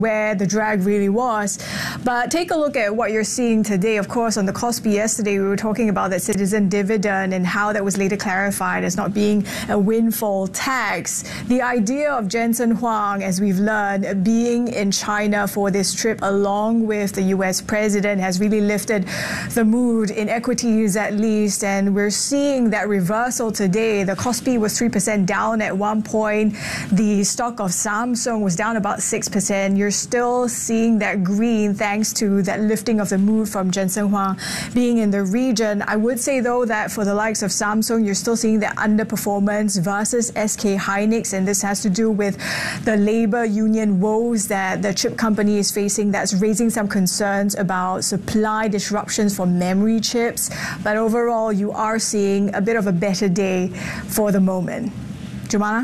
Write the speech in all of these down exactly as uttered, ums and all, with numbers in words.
where the drag really was. But take a look at what you're seeing today. Of course, on the Kospi yesterday, we were talking about that citizen dividend and how that was later clarified as not being a windfall tax. The idea of Jensen Huang, as we've learned, being in China for this trip along with the U S president has really lifted the mood in equities at least. And we're seeing that reversal today. The Kospi was three percent down at one point. The stock of Samsung was down about six percent. You're still seeing that green thanks to that lifting of the mood from Jensen Huang being in the region. I would say, though, that for the likes of Samsung, you're still seeing that underperformance versus S K Hynix, and this has to do with the labor union woes that the chip company is facing that's raising some concerns about supply disruptions for memory chips. But overall, you are seeing a bit of a better day for the moment. Jumana?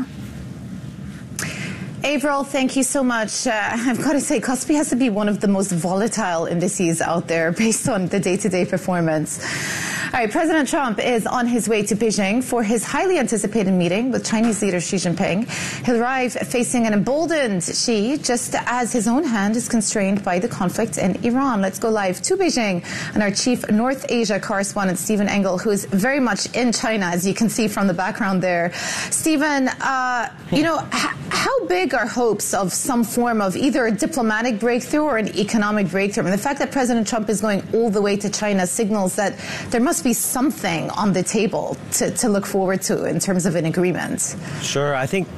April, thank you so much. Uh, I've got to say, Kospi has to be one of the most volatile indices out there based on the day-to-day performance. All right, President Trump is on his way to Beijing for his highly anticipated meeting with Chinese leader Xi Jinping. He'll arrive facing an emboldened Xi, just as his own hand is constrained by the conflict in Iran. Let's go live to Beijing and our chief North Asia correspondent, Stephen Engel, who is very much in China, as you can see from the background there. Stephen, uh, you know, how big are hopes of some form of either a diplomatic breakthrough or an economic breakthrough? I mean, the fact that President Trump is going all the way to China signals that there must be something on the table to, to look forward to in terms of an agreement. Sure. I think,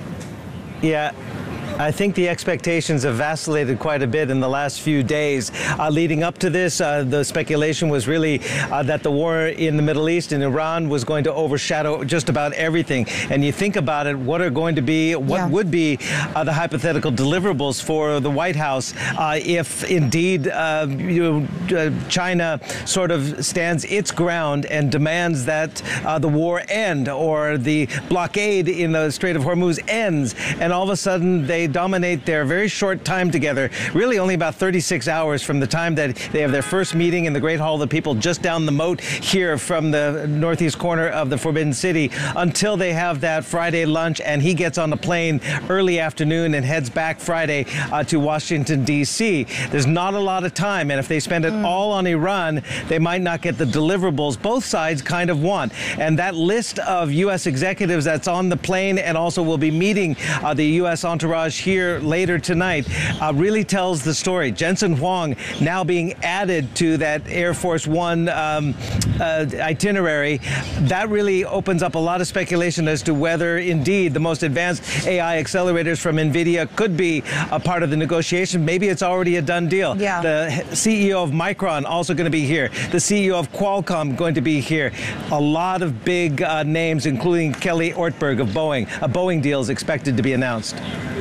yeah. I think the expectations have vacillated quite a bit in the last few days. Uh, leading up to this, uh, the speculation was really uh, that the war in the Middle East and Iran was going to overshadow just about everything. And you think about it, what are going to be, what yeah. would be uh, the hypothetical deliverables for the White House uh, if indeed uh, you know, uh, China sort of stands its ground and demands that uh, the war end or the blockade in the Strait of Hormuz ends, and all of a sudden they dominate their very short time together, really only about thirty-six hours from the time that they have their first meeting in the Great Hall of the People just down the moat here from the northeast corner of the Forbidden City, until they have that Friday lunch and he gets on the plane early afternoon and heads back Friday uh, to Washington, D C There's not a lot of time, and if they spend it mm. all on Iran, they might not get the deliverables both sides kind of want. And that list of U S executives that's on the plane and also will be meeting uh, the U S entourage here later tonight uh, really tells the story. Jensen Huang now being added to that Air Force One um, uh, itinerary, that really opens up a lot of speculation as to whether indeed the most advanced A I accelerators from NVIDIA could be a part of the negotiation. Maybe it's already a done deal. Yeah. The C E O of Micron also going to be here. The C E O of Qualcomm going to be here. A lot of big uh, names, including Kelly Ortberg of Boeing. A Boeing deal is expected to be announced.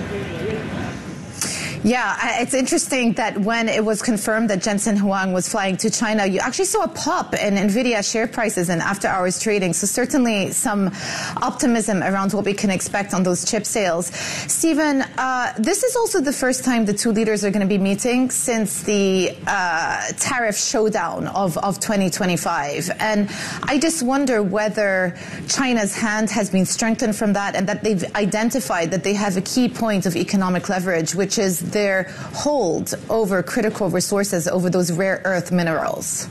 Yeah, it's interesting that when it was confirmed that Jensen Huang was flying to China, you actually saw a pop in NVIDIA share prices and after-hours trading. So certainly some optimism around what we can expect on those chip sales. Stephen, uh, this is also the first time the two leaders are going to be meeting since the uh, tariff showdown of, of twenty twenty-five. And I just wonder whether China's hand has been strengthened from that and that they've identified that they have a key point of economic leverage, which is their hold over critical resources, over those rare earth minerals.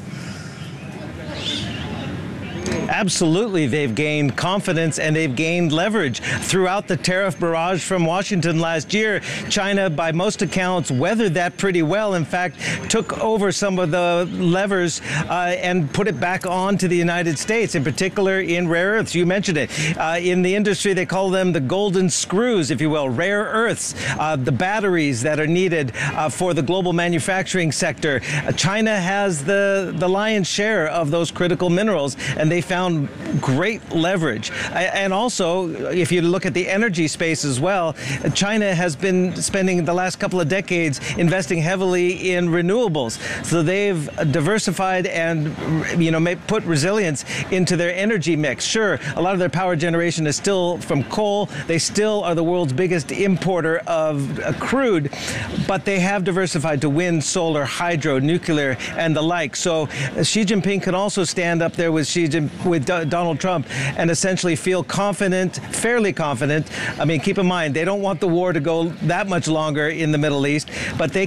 Absolutely, they've gained confidence and they've gained leverage throughout the tariff barrage from Washington last year. China, by most accounts, weathered that pretty well. In fact, took over some of the levers uh, and put it back on to the United States, in particular in rare earths. You mentioned it. Uh, in the industry, they call them the golden screws, if you will, rare earths, uh, the batteries that are needed uh, for the global manufacturing sector. Uh, China has the, the lion's share of those critical minerals, and they found great leverage. And also, if you look at the energy space as well, China has been spending the last couple of decades investing heavily in renewables. So they've diversified and, you know, put resilience into their energy mix. Sure, a lot of their power generation is still from coal. They still are the world's biggest importer of uh, crude, but they have diversified to wind, solar, hydro, nuclear, and the like. So uh, Xi Jinping can also stand up there with Xi Jinping with D- Donald Trump and essentially feel confident, fairly confident. I mean, keep in mind, they don't want the war to go that much longer in the Middle East, but they